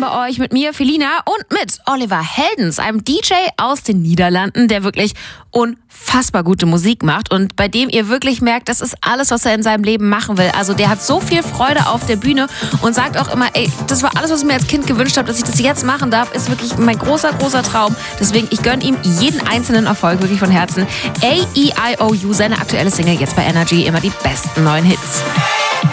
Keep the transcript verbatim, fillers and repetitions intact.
bei euch mit mir, Felina, und mit Oliver Heldens, einem D J aus den Niederlanden, der wirklich unfassbar gute Musik macht und bei dem ihr wirklich merkt, das ist alles, was er in seinem Leben machen will. Also der hat so viel Freude auf der Bühne und sagt auch immer, ey, das war alles, was ich mir als Kind gewünscht habe, dass ich das jetzt machen darf, ist wirklich mein großer, großer Traum. Deswegen, ich gönne ihm jeden einzelnen Erfolg wirklich von Herzen. A E I O U, seine aktuelle Single jetzt bei Energy, immer die besten neuen Hits.